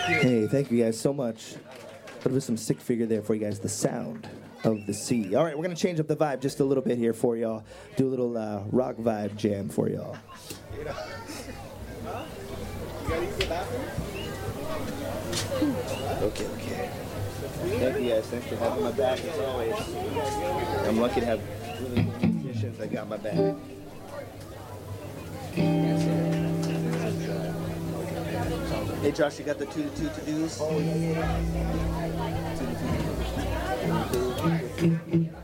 Hey, thank you guys so much. A little bit of some sick figure there for you guys. The Sound of the Sea. All right, we're going to change up the vibe just a little bit here for y'all. Do a little rock vibe jam for y'all. You gotta use the bathroom? Okay. Thank you guys. Thanks for having my back as always. I'm lucky to have really good musicians that got my back. Hey Josh, you got the 2 to 2 to-dos? Oh yeah. 2 to 2 to-dos.